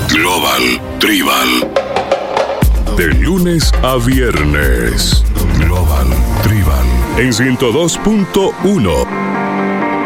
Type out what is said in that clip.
Global Tribal. De lunes a viernes. Global Tribal. En 102.1.